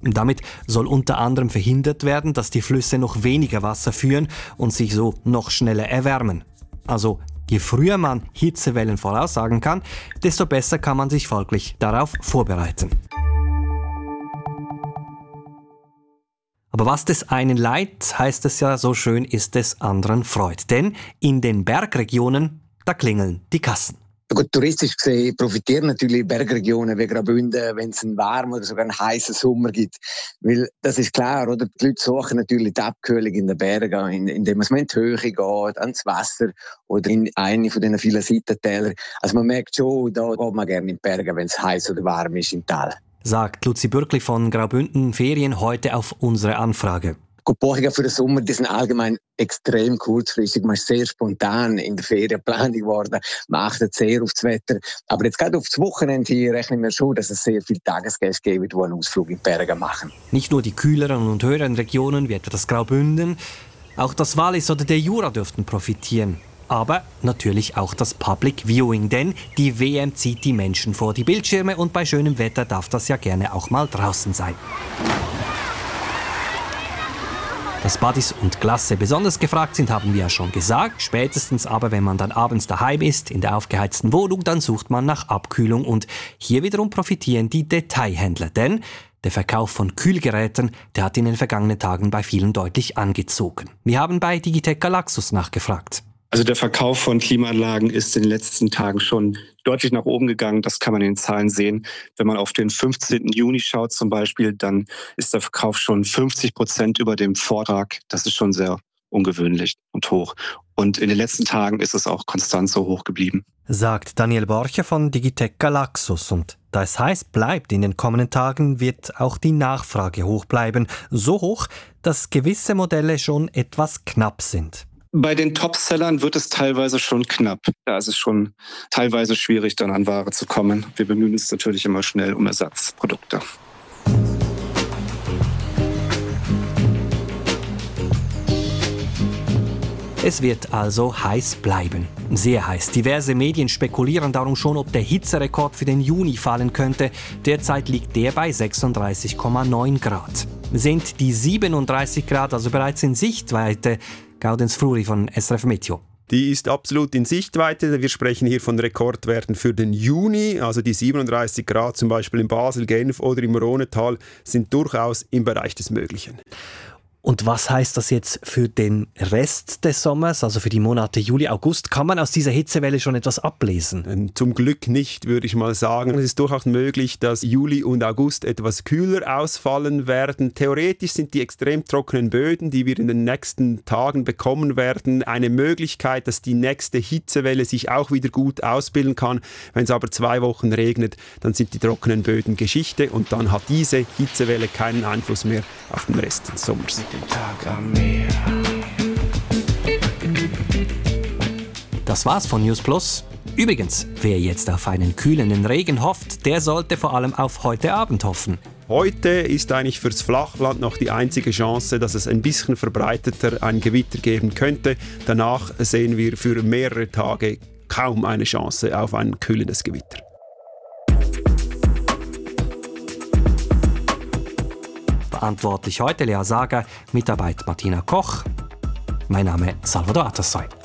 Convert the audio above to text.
Damit soll unter anderem verhindert werden, dass die Flüsse noch weniger Wasser führen und sich so noch schneller erwärmen. Also je früher man Hitzewellen voraussagen kann, desto besser kann man sich folglich darauf vorbereiten. Aber was des einen Leid, heißt es ja so schön, ist des anderen Freud. Denn in den Bergregionen, da klingeln die Kassen. Gut, touristisch gesehen profitieren natürlich Bergregionen wie Graubünden, wenn es einen warmen oder sogar einen heißen Sommer gibt. Weil das ist klar, oder? Die Leute suchen natürlich die Abkühlung in den Bergen, indem man in die Höhe geht, ans Wasser oder in eine von diesen vielen Seitentäler. Also man merkt schon, da geht man gerne in die Berge, wenn es heiß oder warm ist im Tal. Sagt Luzi Bürkli von Graubünden Ferien heute auf unsere Anfrage. Die Buchungen für den Sommer, die sind allgemein extrem kurzfristig. Man ist sehr spontan in der Ferienplanung geworden. Man achtet sehr auf das Wetter. Aber jetzt gerade auf das Wochenende hier rechnen wir schon, dass es sehr viele Tagesgäste geben, die einen Ausflug in die Berge machen. Nicht nur die kühleren und höheren Regionen, wie etwa das Graubünden, auch das Wallis oder der Jura dürften profitieren. Aber natürlich auch das Public Viewing, denn die WM zieht die Menschen vor die Bildschirme und bei schönem Wetter darf das ja gerne auch mal draußen sein. Dass Buddies und Klasse besonders gefragt sind, haben wir ja schon gesagt. Spätestens aber, wenn man dann abends daheim ist, in der aufgeheizten Wohnung, dann sucht man nach Abkühlung. Und hier wiederum profitieren die Detailhändler. Denn der Verkauf von Kühlgeräten, der hat in den vergangenen Tagen bei vielen deutlich angezogen. Wir haben bei Digitec Galaxus nachgefragt. Also der Verkauf von Klimaanlagen ist in den letzten Tagen schon deutlich nach oben gegangen. Das kann man in den Zahlen sehen. Wenn man auf den 15. Juni schaut zum Beispiel, dann ist der Verkauf schon 50% über dem Vortag. Das ist schon sehr ungewöhnlich und hoch. Und in den letzten Tagen ist es auch konstant so hoch geblieben. Sagt Daniel Borcher von Digitec Galaxus. Und da es heiß bleibt, in den kommenden Tagen wird auch die Nachfrage hoch bleiben. So hoch, dass gewisse Modelle schon etwas knapp sind. Bei den Topsellern wird es teilweise schon knapp. Da ist es schon teilweise schwierig, dann an Ware zu kommen. Wir bemühen uns natürlich immer schnell um Ersatzprodukte. Es wird also heiß bleiben. Sehr heiß. Diverse Medien spekulieren darum schon, ob der Hitzerekord für den Juni fallen könnte. Derzeit liegt der bei 36,9 Grad. Sind die 37 Grad also bereits in Sichtweite? Gaudenz Fluri von SRF Meteo. Die ist absolut in Sichtweite. Wir sprechen hier von Rekordwerten für den Juni. Also die 37 Grad zum Beispiel in Basel, Genf oder im Rhonetal sind durchaus im Bereich des Möglichen. Und was heißt das jetzt für den Rest des Sommers, also für die Monate Juli, August? Kann man aus dieser Hitzewelle schon etwas ablesen? Zum Glück nicht, würde ich mal sagen. Es ist durchaus möglich, dass Juli und August etwas kühler ausfallen werden. Theoretisch sind die extrem trockenen Böden, die wir in den nächsten Tagen bekommen werden, eine Möglichkeit, dass die nächste Hitzewelle sich auch wieder gut ausbilden kann. Wenn es aber 2 Wochen regnet, dann sind die trockenen Böden Geschichte und dann hat diese Hitzewelle keinen Einfluss mehr auf den Rest des Sommers. Das war's von News Plus. Übrigens, wer jetzt auf einen kühlenden Regen hofft, der sollte vor allem auf heute Abend hoffen. Heute ist eigentlich fürs Flachland noch die einzige Chance, dass es ein bisschen verbreiteter ein Gewitter geben könnte. Danach sehen wir für mehrere Tage kaum eine Chance auf ein kühlendes Gewitter. Verantwortlich heute Lea Sager, Mitarbeit Martina Koch. Mein Name ist Salvador Atassoy.